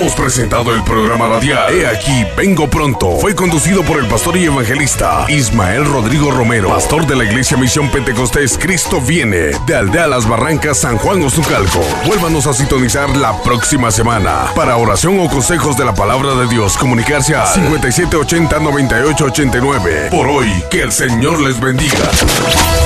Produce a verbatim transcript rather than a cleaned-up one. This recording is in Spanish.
Hemos presentado el programa radial He aquí, vengo pronto. Fue conducido por el pastor y evangelista Ismael Rodrigo Romero, pastor de la Iglesia Misión Pentecostés Cristo Viene, de Aldea Las Barrancas, San Juan Ozucalco. Vuélvanos a sintonizar la próxima semana. Para oración o consejos de la palabra de Dios, comunicarse a cincuenta y siete ochenta, noventa y ocho ochenta y nueve. Por hoy, que el Señor les bendiga.